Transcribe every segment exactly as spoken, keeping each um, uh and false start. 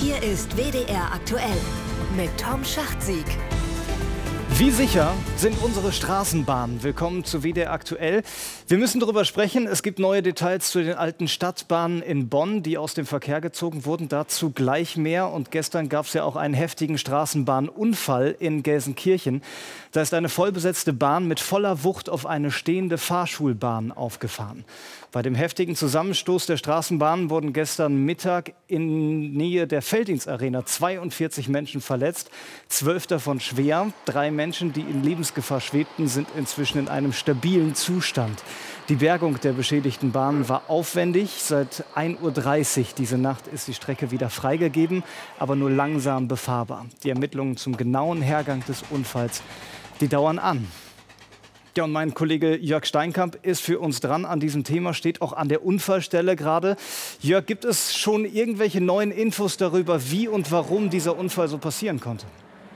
Hier ist W D R aktuell mit Tom Schachtsieg. Wie sicher sind unsere Straßenbahnen? Willkommen zu W D R aktuell. Wir müssen darüber sprechen. Es gibt neue Details zu den alten Stadtbahnen in Bonn, die aus dem Verkehr gezogen wurden. Dazu gleich mehr. Und gestern gab es ja auch einen heftigen Straßenbahnunfall in Gelsenkirchen. Da ist eine vollbesetzte Bahn mit voller Wucht auf eine stehende Fahrschulbahn aufgefahren. Bei dem heftigen Zusammenstoß der Straßenbahnen wurden gestern Mittag in Nähe der Felddienstarena zweiundvierzig Menschen verletzt, zwölf davon schwer. Drei Menschen, die in Lebensgefahr schwebten, sind inzwischen in einem stabilen Zustand. Die Bergung der beschädigten Bahnen war aufwendig. Seit ein Uhr dreißig diese Nacht ist die Strecke wieder freigegeben, aber nur langsam befahrbar. Die Ermittlungen zum genauen Hergang des Unfalls, die dauern an. Ja, und mein Kollege Jörg Steinkamp ist für uns dran an diesem Thema, steht auch an der Unfallstelle gerade. Jörg, gibt es schon irgendwelche neuen Infos darüber, wie und warum dieser Unfall so passieren konnte?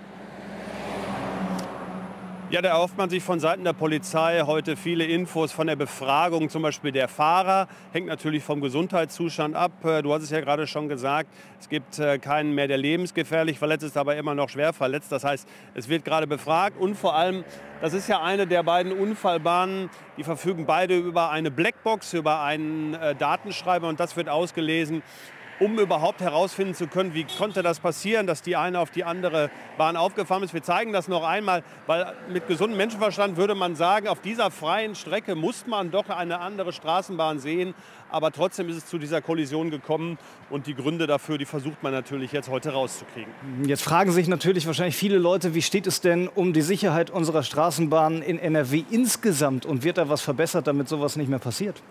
Ja, da erhofft man sich von Seiten der Polizei heute viele Infos von der Befragung, zum Beispiel der Fahrer. Hängt natürlich vom Gesundheitszustand ab. Du hast es ja gerade schon gesagt, es gibt keinen mehr, der lebensgefährlich verletzt ist, aber immer noch schwer verletzt. Das heißt, es wird gerade befragt und vor allem, das ist ja eine der beiden Unfallbahnen, die verfügen beide über eine Blackbox, über einen Datenschreiber und das wird ausgelesen, um überhaupt herausfinden zu können, wie konnte das passieren, dass die eine auf die andere Bahn aufgefahren ist. Wir zeigen das noch einmal, weil mit gesundem Menschenverstand würde man sagen, auf dieser freien Strecke muss man doch eine andere Straßenbahn sehen. Aber trotzdem ist es zu dieser Kollision gekommen und die Gründe dafür, die versucht man natürlich jetzt heute rauszukriegen. Jetzt fragen sich natürlich wahrscheinlich viele Leute, wie steht es denn um die Sicherheit unserer Straßenbahnen in N R W insgesamt und wird da was verbessert, damit sowas nicht mehr passiert?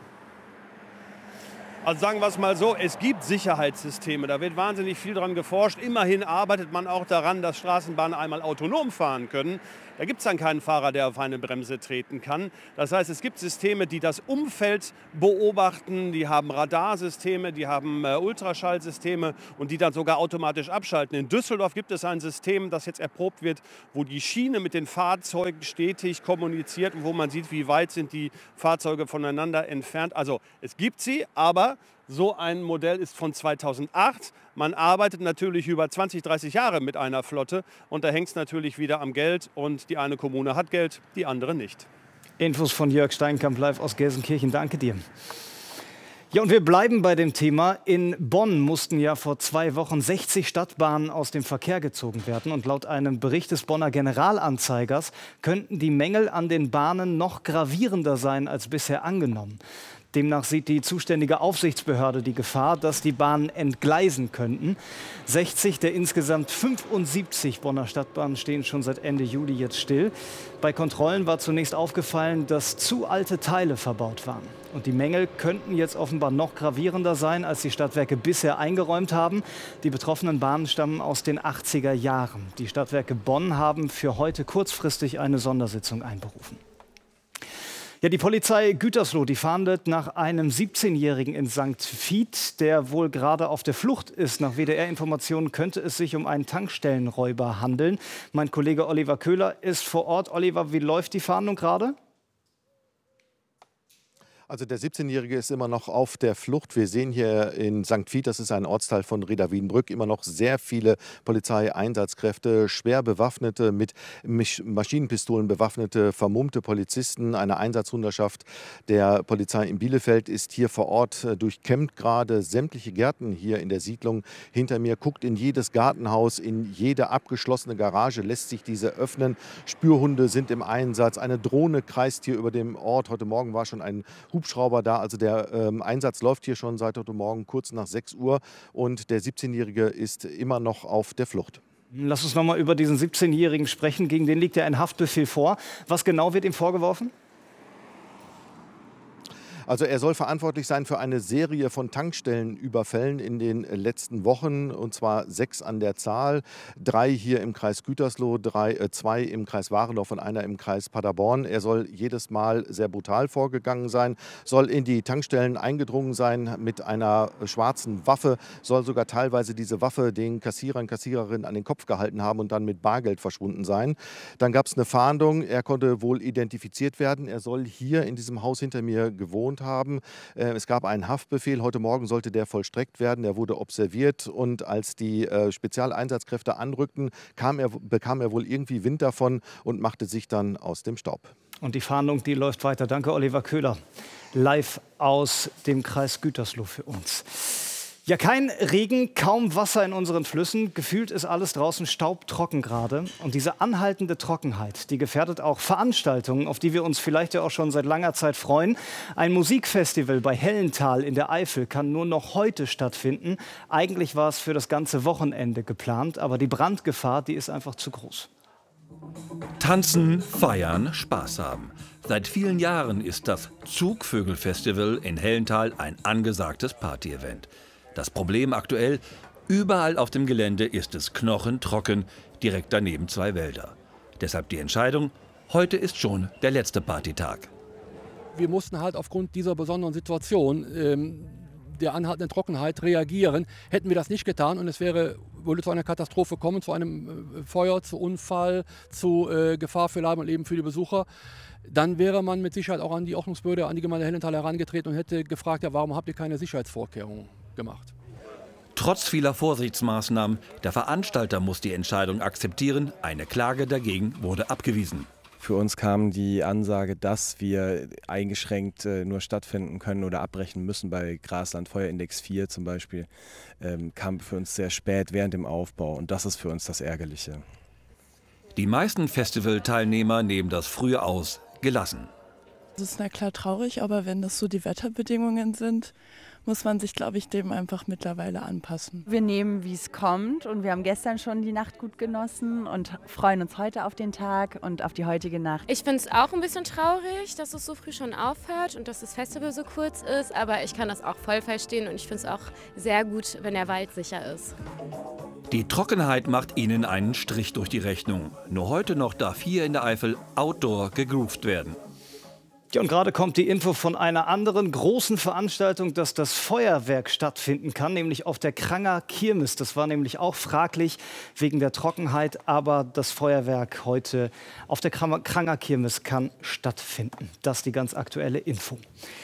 Also sagen wir es mal so, es gibt Sicherheitssysteme, da wird wahnsinnig viel dran geforscht. Immerhin arbeitet man auch daran, dass Straßenbahnen einmal autonom fahren können. Da gibt es dann keinen Fahrer, der auf eine Bremse treten kann. Das heißt, es gibt Systeme, die das Umfeld beobachten, die haben Radarsysteme, die haben äh, Ultraschallsysteme und die dann sogar automatisch abschalten. In Düsseldorf gibt es ein System, das jetzt erprobt wird, wo die Schiene mit den Fahrzeugen stetig kommuniziert und wo man sieht, wie weit sind die Fahrzeuge voneinander entfernt. Also es gibt sie, aber so ein Modell ist von zweitausendacht. Man arbeitet natürlich über zwanzig, dreißig Jahre mit einer Flotte und da hängt es natürlich wieder am Geld und die eine Kommune hat Geld, die andere nicht. Infos von Jörg Steinkamp live aus Gelsenkirchen. Danke dir. Ja, und wir bleiben bei dem Thema. In Bonn mussten ja vor zwei Wochen sechzig Stadtbahnen aus dem Verkehr gezogen werden. Und laut einem Bericht des Bonner Generalanzeigers könnten die Mängel an den Bahnen noch gravierender sein als bisher angenommen. Demnach sieht die zuständige Aufsichtsbehörde die Gefahr, dass die Bahnen entgleisen könnten. sechzig der insgesamt fünfundsiebzig Bonner Stadtbahnen stehen schon seit Ende Juli jetzt still. Bei Kontrollen war zunächst aufgefallen, dass zu alte Teile verbaut waren. Und die Mängel könnten jetzt offenbar noch gravierender sein, als die Stadtwerke bisher eingeräumt haben. Die betroffenen Bahnen stammen aus den achtziger Jahren. Die Stadtwerke Bonn haben für heute kurzfristig eine Sondersitzung einberufen. Ja, die Polizei Gütersloh, die fahndet nach einem siebzehnjährigen in Sankt Vith, der wohl gerade auf der Flucht ist. Nach W D R-Informationen könnte es sich um einen Tankstellenräuber handeln. Mein Kollege Oliver Köhler ist vor Ort. Oliver, wie läuft die Fahndung gerade? Also der siebzehnjährige ist immer noch auf der Flucht. Wir sehen hier in Sankt Vith, das ist ein Ortsteil von Reda Wiedenbrück, immer noch sehr viele Polizeieinsatzkräfte, schwer bewaffnete, mit Maschinenpistolen bewaffnete, vermummte Polizisten. Eine Einsatzhundertschaft der Polizei in Bielefeld ist hier vor Ort, durchkämmt gerade sämtliche Gärten hier in der Siedlung. Hinter mir guckt in jedes Gartenhaus, in jede abgeschlossene Garage lässt sich diese öffnen. Spürhunde sind im Einsatz, eine Drohne kreist hier über dem Ort. Heute Morgen war schon ein Hubschrauber da. Also der ähm, Einsatz läuft hier schon seit heute Morgen kurz nach sechs Uhr und der siebzehnjährige ist immer noch auf der Flucht. Lass uns noch mal über diesen siebzehnjährigen sprechen. Gegen den liegt ja ein Haftbefehl vor. Was genau wird ihm vorgeworfen? Also er soll verantwortlich sein für eine Serie von Tankstellenüberfällen in den letzten Wochen, und zwar sechs an der Zahl. Drei hier im Kreis Gütersloh, drei, äh, zwei im Kreis Warendorf und einer im Kreis Paderborn. Er soll jedes Mal sehr brutal vorgegangen sein, soll in die Tankstellen eingedrungen sein mit einer schwarzen Waffe, soll sogar teilweise diese Waffe den Kassierern, Kassiererinnen an den Kopf gehalten haben und dann mit Bargeld verschwunden sein. Dann gab es eine Fahndung, er konnte wohl identifiziert werden. Er soll hier in diesem Haus hinter mir gewohnt gehandelt haben. Äh, es gab einen Haftbefehl. Heute Morgen sollte der vollstreckt werden. Er wurde observiert und als die äh, Spezialeinsatzkräfte anrückten, kam er, bekam er wohl irgendwie Wind davon und machte sich dann aus dem Staub. Und die Fahndung, die läuft weiter. Danke, Oliver Köhler. Live aus dem Kreis Gütersloh für uns. Ja, kein Regen, kaum Wasser in unseren Flüssen. Gefühlt ist alles draußen staubtrocken gerade. Und diese anhaltende Trockenheit, die gefährdet auch Veranstaltungen, auf die wir uns vielleicht ja auch schon seit langer Zeit freuen. Ein Musikfestival bei Hellenthal in der Eifel kann nur noch heute stattfinden. Eigentlich war es für das ganze Wochenende geplant, aber die Brandgefahr, die ist einfach zu groß. Tanzen, feiern, Spaß haben. Seit vielen Jahren ist das Zugvögel-Festival in Hellenthal ein angesagtes Party-Event. Das Problem aktuell, überall auf dem Gelände ist es knochentrocken, direkt daneben zwei Wälder. Deshalb die Entscheidung, heute ist schon der letzte Partytag. Wir mussten halt aufgrund dieser besonderen Situation ähm, der anhaltenden Trockenheit reagieren. Hätten wir das nicht getan und es wäre, würde zu einer Katastrophe kommen, zu einem äh, Feuer, zu Unfall, zu äh, Gefahr für Leib und Leben für die Besucher, dann wäre man mit Sicherheit auch an die Ordnungsbehörde, an die Gemeinde Hellenthal herangetreten und hätte gefragt, ja, warum habt ihr keine Sicherheitsvorkehrungen gemacht? Trotz vieler Vorsichtsmaßnahmen, der Veranstalter muss die Entscheidung akzeptieren. Eine Klage dagegen wurde abgewiesen. Für uns kam die Ansage, dass wir eingeschränkt äh, nur stattfinden können oder abbrechen müssen bei Grasland Feuerindex vier zum Beispiel, ähm, kam für uns sehr spät während dem Aufbau und das ist für uns das Ärgerliche. Die meisten Festivalteilnehmer nehmen das früh aus, gelassen. Das ist na klar traurig, aber wenn das so die Wetterbedingungen sind, muss man sich, glaube ich, dem einfach mittlerweile anpassen. Wir nehmen, wie es kommt und wir haben gestern schon die Nacht gut genossen und freuen uns heute auf den Tag und auf die heutige Nacht. Ich finde es auch ein bisschen traurig, dass es so früh schon aufhört und dass das Festival so kurz ist, aber ich kann das auch voll verstehen und ich finde es auch sehr gut, wenn der Wald sicher ist. Die Trockenheit macht ihnen einen Strich durch die Rechnung. Nur heute noch darf hier in der Eifel Outdoor gegroovt werden. Ja, und gerade kommt die Info von einer anderen großen Veranstaltung, dass das Feuerwerk stattfinden kann, nämlich auf der Kranger Kirmes. Das war nämlich auch fraglich wegen der Trockenheit, aber das Feuerwerk heute auf der Kranger Kirmes kann stattfinden. Das ist die ganz aktuelle Info.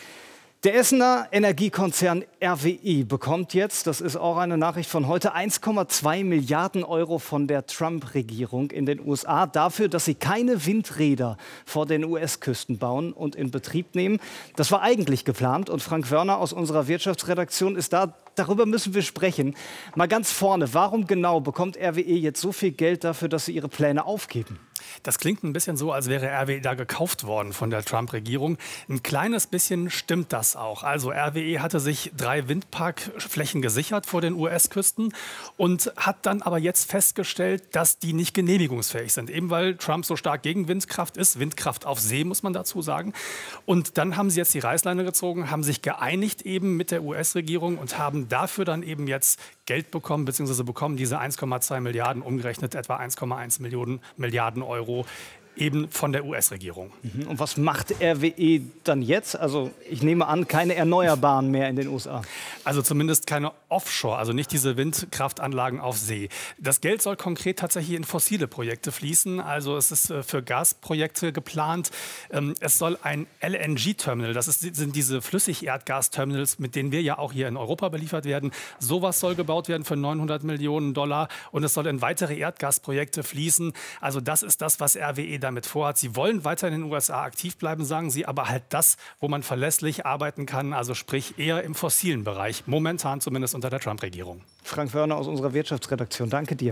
Der Essener Energiekonzern R W E bekommt jetzt, das ist auch eine Nachricht von heute, eins Komma zwei Milliarden Euro von der Trump-Regierung in den U S A dafür, dass sie keine Windräder vor den U S-Küsten bauen und in Betrieb nehmen. Das war eigentlich geplant und Frank Wörner aus unserer Wirtschaftsredaktion ist da. Darüber müssen wir sprechen. Mal ganz vorne, warum genau bekommt R W E jetzt so viel Geld dafür, dass sie ihre Pläne aufgeben? Das klingt ein bisschen so, als wäre R W E da gekauft worden von der Trump-Regierung. Ein kleines bisschen stimmt das auch. Also R W E hatte sich drei Windparkflächen gesichert vor den U S-Küsten und hat dann aber jetzt festgestellt, dass die nicht genehmigungsfähig sind. Eben weil Trump so stark gegen Windkraft ist. Windkraft auf See, muss man dazu sagen. Und dann haben sie jetzt die Reißleine gezogen, haben sich geeinigt eben mit der U S-Regierung und haben dafür dann eben jetzt Geld bekommen, beziehungsweise bekommen diese eins Komma zwei Milliarden, umgerechnet etwa eins Komma eins Milliarden Euro, eben von der U S-Regierung. Und was macht R W E dann jetzt? Also ich nehme an, keine Erneuerbaren mehr in den U S A. Also zumindest keine Offshore, also nicht diese Windkraftanlagen auf See. Das Geld soll konkret tatsächlich in fossile Projekte fließen. Also es ist für Gasprojekte geplant. Es soll ein L N G-Terminal, das ist, sind diese Flüssigerdgasterminals, mit denen wir ja auch hier in Europa beliefert werden. Sowas soll gebaut werden für neunhundert Millionen Dollar und es soll in weitere Erdgasprojekte fließen. Also das ist das, was R W E damit vorhat. Sie wollen weiter in den U S A aktiv bleiben, sagen sie, aber halt das, wo man verlässlich arbeiten kann, also sprich eher im fossilen Bereich, momentan zumindest unter der Trump-Regierung. Frank Wörner aus unserer Wirtschaftsredaktion, danke dir.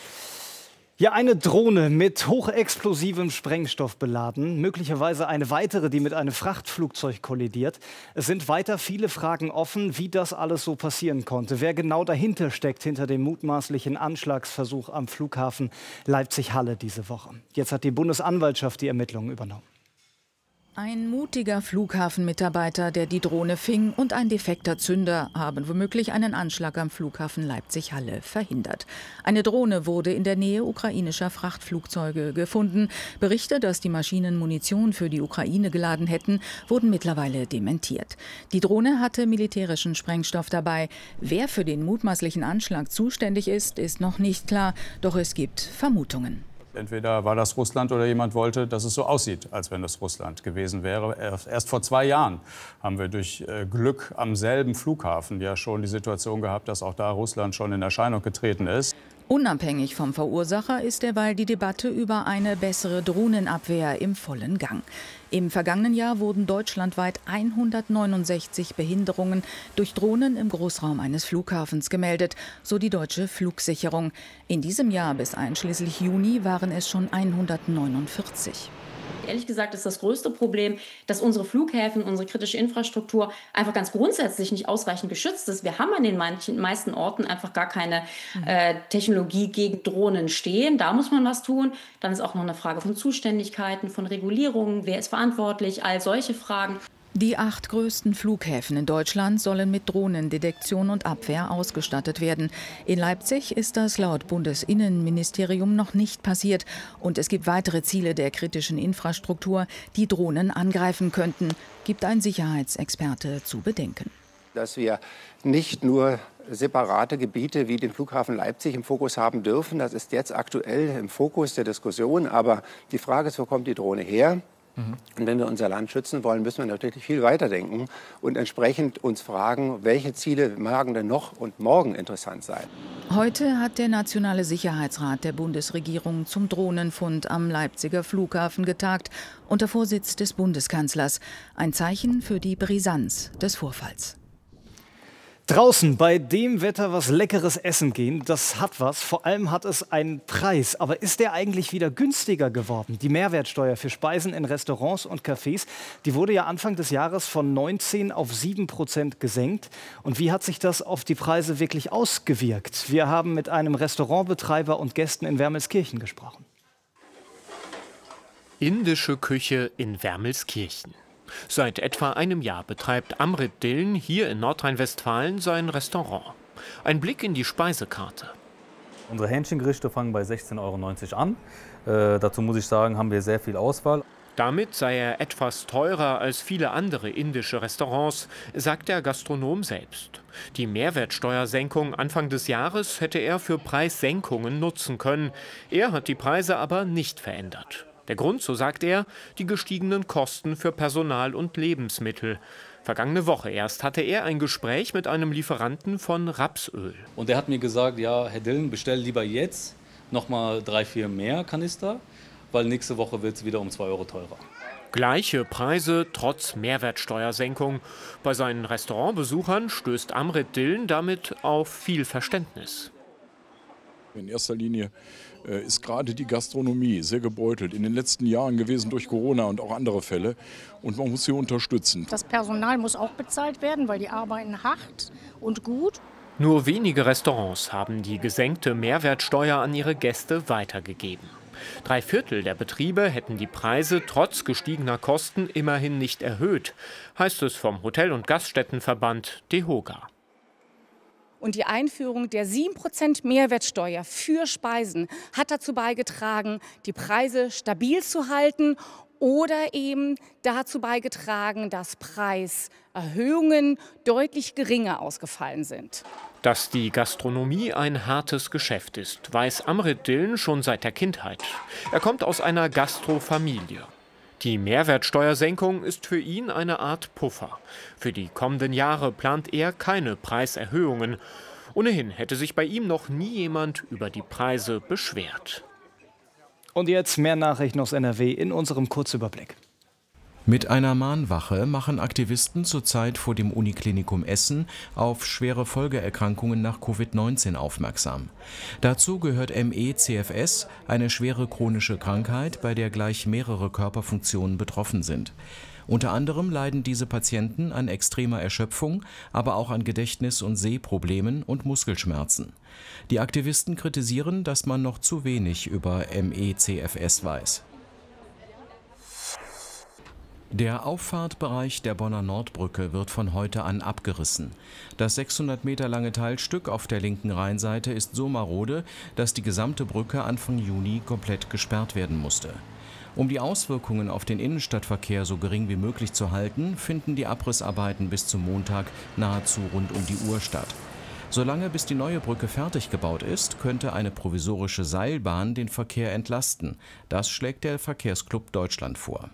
Ja, eine Drohne mit hochexplosivem Sprengstoff beladen, möglicherweise eine weitere, die mit einem Frachtflugzeug kollidiert. Es sind weiter viele Fragen offen, wie das alles so passieren konnte. Wer genau dahinter steckt, hinter dem mutmaßlichen Anschlagsversuch am Flughafen Leipzig-Halle diese Woche. Jetzt hat die Bundesanwaltschaft die Ermittlungen übernommen. Ein mutiger Flughafenmitarbeiter, der die Drohne fing, und ein defekter Zünder haben womöglich einen Anschlag am Flughafen Leipzig-Halle verhindert. Eine Drohne wurde in der Nähe ukrainischer Frachtflugzeuge gefunden. Berichte, dass die Maschinen Munition für die Ukraine geladen hätten, wurden mittlerweile dementiert. Die Drohne hatte militärischen Sprengstoff dabei. Wer für den mutmaßlichen Anschlag zuständig ist, ist noch nicht klar, doch es gibt Vermutungen. Entweder war das Russland oder jemand wollte, dass es so aussieht, als wenn es Russland gewesen wäre. Erst vor zwei Jahren haben wir durch Glück am selben Flughafen ja schon die Situation gehabt, dass auch da Russland schon in Erscheinung getreten ist. Unabhängig vom Verursacher ist derweil die Debatte über eine bessere Drohnenabwehr im vollen Gang. Im vergangenen Jahr wurden deutschlandweit hundertneunundsechzig Behinderungen durch Drohnen im Großraum eines Flughafens gemeldet, so die Deutsche Flugsicherung. In diesem Jahr bis einschließlich Juni waren es schon hundertneunundvierzig. Ehrlich gesagt ist das größte Problem, dass unsere Flughäfen, unsere kritische Infrastruktur einfach ganz grundsätzlich nicht ausreichend geschützt ist. Wir haben an den manchen, meisten Orten einfach gar keine äh, Technologie gegen Drohnen stehen. Da muss man was tun. Dann ist auch noch eine Frage von Zuständigkeiten, von Regulierungen. Wer ist verantwortlich? All solche Fragen. Die acht größten Flughäfen in Deutschland sollen mit Drohnendetektion und Abwehr ausgestattet werden. In Leipzig ist das laut Bundesinnenministerium noch nicht passiert. Und es gibt weitere Ziele der kritischen Infrastruktur, die Drohnen angreifen könnten, gibt ein Sicherheitsexperte zu bedenken. Dass wir nicht nur separate Gebiete wie den Flughafen Leipzig im Fokus haben dürfen. Das ist jetzt aktuell im Fokus der Diskussion. Aber die Frage ist, wo kommt die Drohne her? Und wenn wir unser Land schützen wollen, müssen wir natürlich viel weiterdenken und entsprechend uns fragen, welche Ziele mögen denn noch und morgen interessant sein. Heute hat der Nationale Sicherheitsrat der Bundesregierung zum Drohnenfund am Leipziger Flughafen getagt, unter Vorsitz des Bundeskanzlers. Ein Zeichen für die Brisanz des Vorfalls. Draußen bei dem Wetter was Leckeres essen gehen, das hat was. Vor allem hat es einen Preis. Aber ist der eigentlich wieder günstiger geworden? Die Mehrwertsteuer für Speisen in Restaurants und Cafés, die wurde ja Anfang des Jahres von neunzehn auf sieben Prozent gesenkt. Und wie hat sich das auf die Preise wirklich ausgewirkt? Wir haben mit einem Restaurantbetreiber und Gästen in Wermelskirchen gesprochen. Indische Küche in Wermelskirchen. Seit etwa einem Jahr betreibt Amrit Dillen hier in Nordrhein-Westfalen sein Restaurant. Ein Blick in die Speisekarte. Unsere Hähnchengerichte fangen bei sechzehn Euro neunzig an. Äh, dazu muss ich sagen, haben wir sehr viel Auswahl. Damit sei er etwas teurer als viele andere indische Restaurants, sagt der Gastronom selbst. Die Mehrwertsteuersenkung Anfang des Jahres hätte er für Preissenkungen nutzen können. Er hat die Preise aber nicht verändert. Der Grund, so sagt er, die gestiegenen Kosten für Personal und Lebensmittel. Vergangene Woche erst hatte er ein Gespräch mit einem Lieferanten von Rapsöl. Und der hat mir gesagt, ja, Herr Dillen, bestell lieber jetzt noch mal drei, vier mehr Kanister, weil nächste Woche wird es wieder um zwei Euro teurer. Gleiche Preise trotz Mehrwertsteuersenkung. Bei seinen Restaurantbesuchern stößt Amrit Dillen damit auf viel Verständnis. In erster Linie äh, ist gerade die Gastronomie sehr gebeutelt in den letzten Jahren gewesen durch Corona und auch andere Fälle. Und man muss sie unterstützen. Das Personal muss auch bezahlt werden, weil die arbeiten hart und gut. Nur wenige Restaurants haben die gesenkte Mehrwertsteuer an ihre Gäste weitergegeben. Drei Viertel der Betriebe hätten die Preise trotz gestiegener Kosten immerhin nicht erhöht, heißt es vom Hotel- und Gaststättenverband DEHOGA. Und die Einführung der sieben Prozent Mehrwertsteuer für Speisen hat dazu beigetragen, die Preise stabil zu halten oder eben dazu beigetragen, dass Preiserhöhungen deutlich geringer ausgefallen sind. Dass die Gastronomie ein hartes Geschäft ist, weiß Amrit Dillen schon seit der Kindheit. Er kommt aus einer Gastrofamilie. Die Mehrwertsteuersenkung ist für ihn eine Art Puffer. Für die kommenden Jahre plant er keine Preiserhöhungen. Ohnehin hätte sich bei ihm noch nie jemand über die Preise beschwert. Und jetzt mehr Nachrichten aus N R W in unserem Kurzüberblick. Mit einer Mahnwache machen Aktivisten zurzeit vor dem Uniklinikum Essen auf schwere Folgeerkrankungen nach Covid neunzehn aufmerksam. Dazu gehört M E C F S, eine schwere chronische Krankheit, bei der gleich mehrere Körperfunktionen betroffen sind. Unter anderem leiden diese Patienten an extremer Erschöpfung, aber auch an Gedächtnis- und Sehproblemen und Muskelschmerzen. Die Aktivisten kritisieren, dass man noch zu wenig über M E C F S weiß. Der Auffahrtbereich der Bonner Nordbrücke wird von heute an abgerissen. Das sechshundert Meter lange Teilstück auf der linken Rheinseite ist so marode, dass die gesamte Brücke Anfang Juni komplett gesperrt werden musste. Um die Auswirkungen auf den Innenstadtverkehr so gering wie möglich zu halten, finden die Abrissarbeiten bis zum Montag nahezu rund um die Uhr statt. Solange bis die neue Brücke fertig gebaut ist, könnte eine provisorische Seilbahn den Verkehr entlasten. Das schlägt der Verkehrsclub Deutschland vor.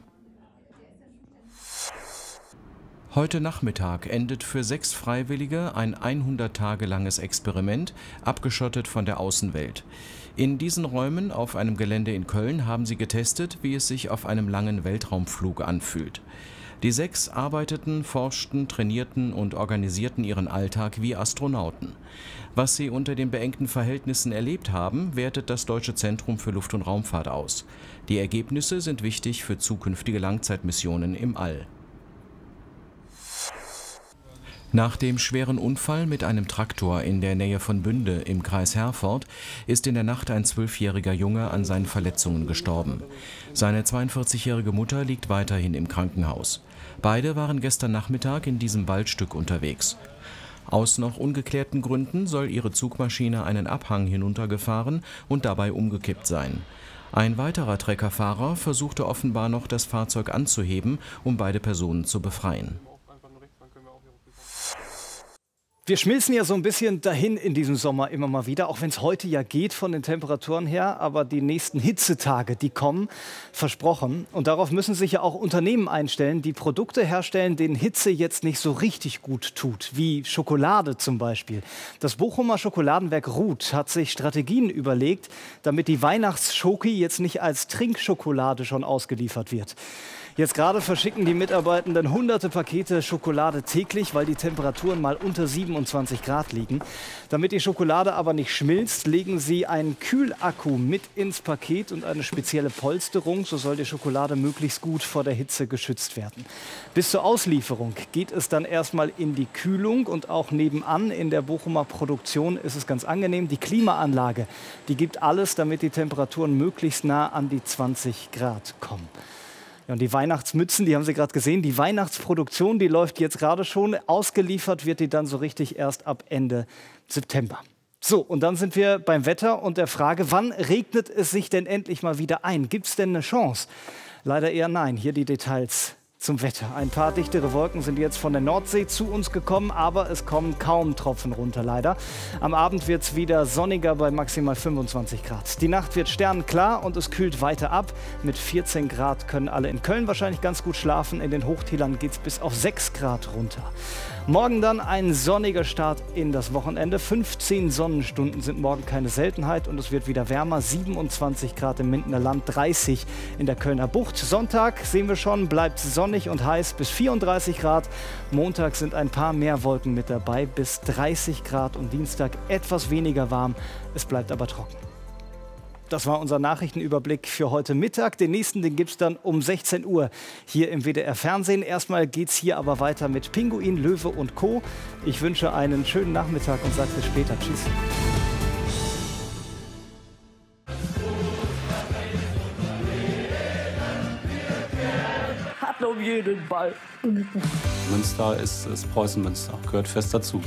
Heute Nachmittag endet für sechs Freiwillige ein hundert Tage langes Experiment, abgeschottet von der Außenwelt. In diesen Räumen auf einem Gelände in Köln haben sie getestet, wie es sich auf einem langen Weltraumflug anfühlt. Die sechs arbeiteten, forschten, trainierten und organisierten ihren Alltag wie Astronauten. Was sie unter den beengten Verhältnissen erlebt haben, wertet das Deutsche Zentrum für Luft- und Raumfahrt aus. Die Ergebnisse sind wichtig für zukünftige Langzeitmissionen im All. Nach dem schweren Unfall mit einem Traktor in der Nähe von Bünde im Kreis Herford ist in der Nacht ein zwölfjähriger Junge an seinen Verletzungen gestorben. Seine zweiundvierzigjährige Mutter liegt weiterhin im Krankenhaus. Beide waren gestern Nachmittag in diesem Waldstück unterwegs. Aus noch ungeklärten Gründen soll ihre Zugmaschine einen Abhang hinuntergefahren und dabei umgekippt sein. Ein weiterer Treckerfahrer versuchte offenbar noch, das Fahrzeug anzuheben, um beide Personen zu befreien. Wir schmilzen ja so ein bisschen dahin in diesem Sommer immer mal wieder, auch wenn es heute ja geht von den Temperaturen her. Aber die nächsten Hitzetage, die kommen, versprochen. Und darauf müssen sich ja auch Unternehmen einstellen, die Produkte herstellen, denen Hitze jetzt nicht so richtig gut tut, wie Schokolade zum Beispiel. Das Bochumer Schokoladenwerk Ruth hat sich Strategien überlegt, damit die Weihnachtsschoki jetzt nicht als Trinkschokolade schon ausgeliefert wird. Jetzt gerade verschicken die Mitarbeitenden hunderte Pakete Schokolade täglich, weil die Temperaturen mal unter siebenundzwanzig Grad liegen. Damit die Schokolade aber nicht schmilzt, legen sie einen Kühlakku mit ins Paket und eine spezielle Polsterung. So soll die Schokolade möglichst gut vor der Hitze geschützt werden. Bis zur Auslieferung geht es dann erstmal in die Kühlung und auch nebenan in der Bochumer Produktion ist es ganz angenehm. Die Klimaanlage, die gibt alles, damit die Temperaturen möglichst nah an die zwanzig Grad kommen. Ja, und die Weihnachtsmützen, die haben Sie gerade gesehen, die Weihnachtsproduktion, die läuft jetzt gerade schon. Ausgeliefert wird die dann so richtig erst ab Ende September. So, und dann sind wir beim Wetter und der Frage, wann regnet es sich denn endlich mal wieder ein? Gibt es denn eine Chance? Leider eher nein. Hier die Details zum Wetter. Ein paar dichtere Wolken sind jetzt von der Nordsee zu uns gekommen, aber es kommen kaum Tropfen runter, leider. Am Abend wird es wieder sonniger bei maximal fünfundzwanzig Grad. Die Nacht wird sternklar und es kühlt weiter ab. Mit vierzehn Grad können alle in Köln wahrscheinlich ganz gut schlafen. In den Hochtälern geht es bis auf sechs Grad runter. Morgen dann ein sonniger Start in das Wochenende. fünfzehn Sonnenstunden sind morgen keine Seltenheit und es wird wieder wärmer. siebenundzwanzig Grad im Mindener Land, dreißig in der Kölner Bucht. Sonntag sehen wir schon, bleibt sonnig und heiß bis vierunddreißig Grad. Montag sind ein paar mehr Wolken mit dabei, bis dreißig Grad und Dienstag etwas weniger warm. Es bleibt aber trocken. Das war unser Nachrichtenüberblick für heute Mittag. Den nächsten, den gibt es dann um sechzehn Uhr hier im W D R Fernsehen. Erstmal geht es hier aber weiter mit Pinguin, Löwe und Co. Ich wünsche einen schönen Nachmittag und sage bis später. Tschüss. Hat um jeden Ball. Münster ist, ist Preußen-Münster, gehört fest dazu.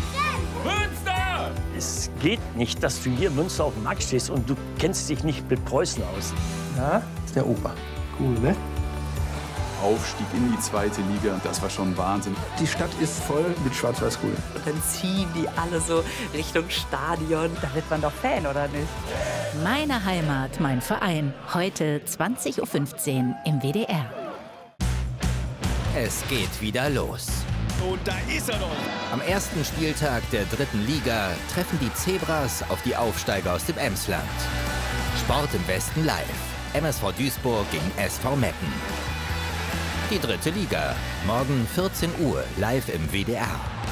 Es geht nicht, dass du hier in Münster auf dem Markt stehst und du kennst dich nicht mit Preußen aus. Ja, ist der Opa. Cool, ne? Aufstieg in die zweite Liga, das war schon Wahnsinn. Die Stadt ist voll mit Schwarz-Weiß-Grün. Und dann ziehen die alle so Richtung Stadion. Da wird man doch Fan, oder nicht? Meine Heimat, mein Verein. Heute zwanzig Uhr fünfzehn im W D R. Es geht wieder los. Und da ist er doch. Am ersten Spieltag der dritten Liga treffen die Zebras auf die Aufsteiger aus dem Emsland. Sport im Westen live. M S V Duisburg gegen S V Meppen. Die dritte Liga. Morgen vierzehn Uhr live im W D R.